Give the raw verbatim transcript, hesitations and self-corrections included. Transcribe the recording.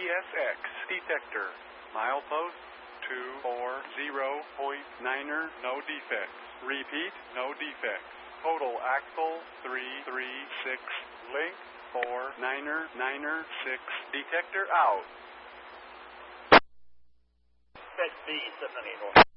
S X detector. Milepost two four zero point niner, no defects. Repeat, no defects. Total axle three three six. Link four niner niner six. Detector out. Fed B seven eight.